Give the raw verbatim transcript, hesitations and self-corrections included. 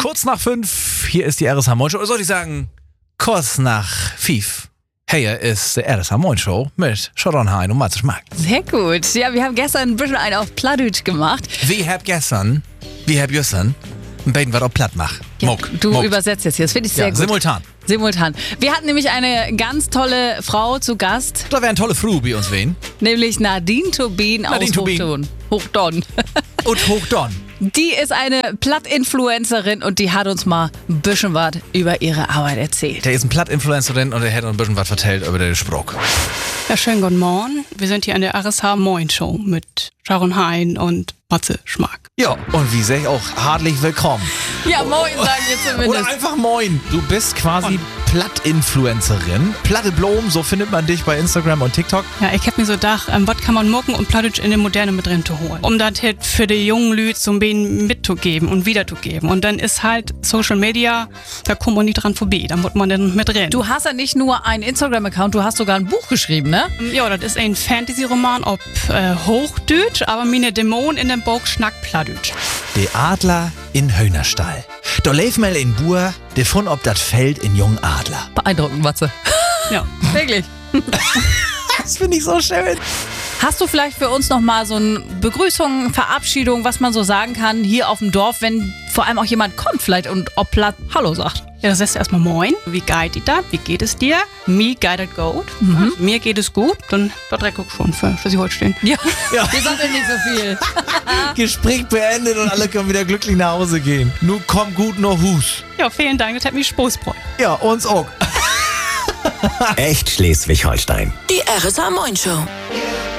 Kurz nach fünf, hier ist die R S H Moin Show. Oder soll ich sagen, kurz nach fünf. Hier ist die R S H Moin Show mit Sharon Hein und Matze Schmack. Sehr gut. Ja, wir haben gestern ein bisschen einen auf Plattdeutsch gemacht. Wir haben gestern, wir haben gestern, ein bisschen was auf Platt macht. Ja, Muck, du Muck. übersetzt jetzt hier, das finde ich sehr Ja, gut. simultan. Simultan. Wir hatten nämlich eine ganz tolle Frau zu Gast, Da wären tolle Frau bei uns wen. nämlich Nadine Tobin aus Nadine Tobin. Hochdon. Hochdon. Und Hochdon. Die ist eine Platt-Influencerin und die hat uns mal ein bisschen was über ihre Arbeit erzählt. Der ist ein Platt-Influencerin und der hat uns ein bisschen was vertellt über den Spruch. Ja, schönen guten Morgen. Wir sind hier an der R S H Moin Show mit Sharon Hein und Matze Schmack. Ja, und wie sehe ich auch herzlich willkommen. Ja, moin, sagen wir zumindest. Oder einfach moin. Du bist quasi Platt-Influencerin. Platte Blom, so findet man dich bei Instagram und TikTok. Ja, ich hab mir so gedacht, ähm, was kann man mucken und Plattdeutsch in die Moderne mit drin zu holen. Um das halt für die jungen Leute so ein bisschen mitzugeben und wiederzugeben. Und dann ist halt Social Media, da kommt man nicht dran vorbei. Da muss man dann mit drin. Du hast ja nicht nur einen Instagram-Account, du hast sogar ein Buch geschrieben, ne? Ja, das ist ein Fantasy-Roman auf äh, Hochdeutsch, aber meine Dämon in dem Buch schnackt Plattdeutsch. De Adler in Hühnerstall. Da lief mal in Bur, de fund ob dat Feld in jungen Adler. Beeindruckend, Matze. Ja. Wirklich. Das finde ich so schön. Hast du vielleicht für uns nochmal so eine Begrüßung, Verabschiedung, was man so sagen kann hier auf dem Dorf, wenn vor allem auch jemand kommt vielleicht und ob Platt Hallo sagt? Ja, das heißt erstmal Moin. Wie geht it da? Wie geht es dir? Mir geht es gut. Mhm. Mir geht es gut. Dann dort guck schon, für, für Sie heute stehen. Ja, Ja. wir sagen nicht so viel. Gespräch beendet und alle können wieder glücklich nach Hause gehen. Nun komm gut noch Hus. Ja, vielen Dank. Das hat mich Spaß gebracht. Ja, uns auch. Echt Schleswig-Holstein. Die R S H Moin Show.